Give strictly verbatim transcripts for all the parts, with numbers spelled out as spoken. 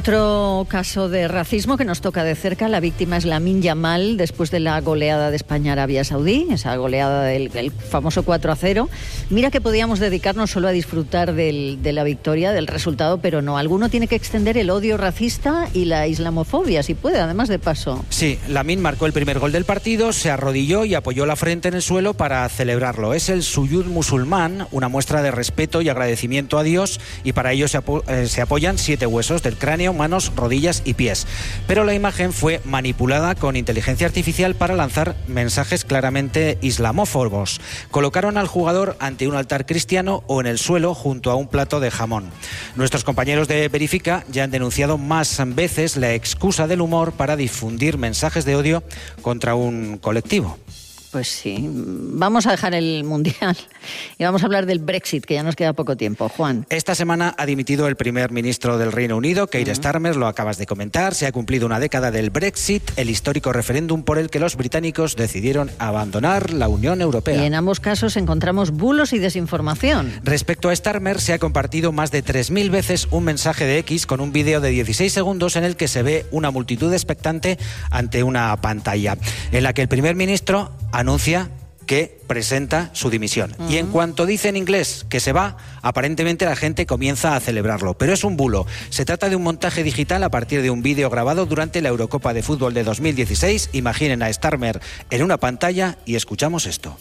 Otro caso de racismo que nos toca de cerca. La víctima es Lamine Yamal, después de la goleada de España a Arabia Saudí, esa goleada del, del famoso cuatro a cero. Mira que podíamos dedicarnos solo a disfrutar del, de la victoria, del resultado, pero no. Alguno tiene que extender el odio racista y la islamofobia, si puede, además de paso. Sí, Lamine marcó el primer gol del partido, se arrodilló y apoyó la frente en el suelo para celebrarlo. Es el suyud musulmán, una muestra de respeto y agradecimiento a Dios, y para ello se, apo- eh, se apoyan siete huesos del cráneo, manos, rodillas y pies. Pero la imagen fue manipulada con inteligencia artificial para lanzar mensajes claramente islamófobos. Colocaron al jugador ante un altar cristiano o en el suelo junto a un plato de jamón. Nuestros compañeros de Verifica ya han denunciado más veces la excusa del humor para difundir mensajes de odio contra un colectivo. Pues sí, vamos a dejar el Mundial y vamos a hablar del Brexit, que ya nos queda poco tiempo. Juan. Esta semana ha dimitido el primer ministro del Reino Unido, Keir uh-huh. Starmer, lo acabas de comentar. Se ha cumplido una década del Brexit, el histórico referéndum por el que los británicos decidieron abandonar la Unión Europea. Y en ambos casos encontramos bulos y desinformación. Respecto a Starmer, se ha compartido más de tres mil veces un mensaje de X con un vídeo de dieciséis segundos en el que se ve una multitud expectante ante una pantalla, en la que el primer ministro anuncia que presenta su dimisión. Uh-huh. Y en cuanto dice en inglés que se va, aparentemente la gente comienza a celebrarlo. Pero es un bulo. Se trata de un montaje digital a partir de un vídeo grabado durante la Eurocopa de Fútbol de dos mil dieciséis. Imaginen a Starmer en una pantalla y escuchamos esto.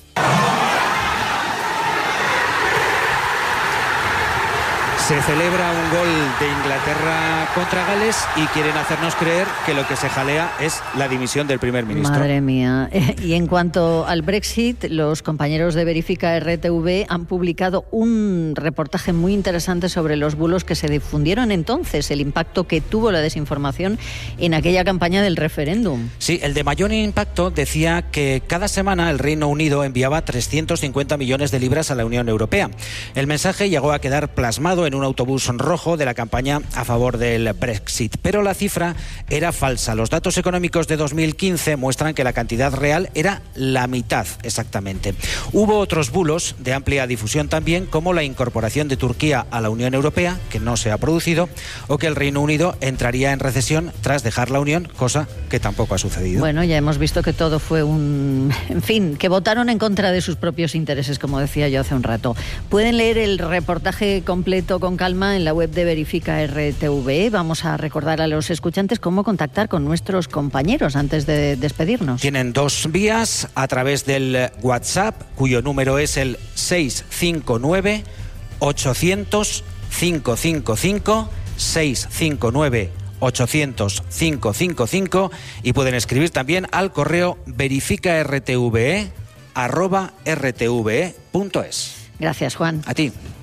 Se celebra un gol de Inglaterra contra Gales y quieren hacernos creer que lo que se jalea es la dimisión del primer ministro. Madre mía. Y en cuanto al Brexit, los compañeros de Verifica R T V han publicado un reportaje muy interesante sobre los bulos que se difundieron entonces, el impacto que tuvo la desinformación en aquella campaña del referéndum. Sí, el de mayor impacto decía que cada semana el Reino Unido enviaba trescientos cincuenta millones de libras a la Unión Europea. El mensaje llegó a quedar plasmado en un autobús rojo de la campaña a favor del Brexit, pero la cifra era falsa. Los datos económicos de dos mil quince muestran que la cantidad real era la mitad exactamente. Hubo otros bulos de amplia difusión también, como la incorporación de Turquía a la Unión Europea, que no se ha producido, o que el Reino Unido entraría en recesión tras dejar la Unión, cosa que tampoco ha sucedido. Bueno, ya hemos visto que todo fue un... En fin, que votaron en contra de sus propios intereses, como decía yo hace un rato. Pueden leer el reportaje completo con calma en la web de Verifica R T V. Vamos a recordar a los escuchantes cómo contactar con nuestros compañeros antes de despedirnos. Tienen dos vías: a través del WhatsApp, cuyo número es el seis cinco nueve ochocientos cinco cinco cinco, seis cinco nueve ochocientos cinco cinco cinco, y pueden escribir también al correo verificartve arroba rtve punto es. Gracias, Juan. A ti.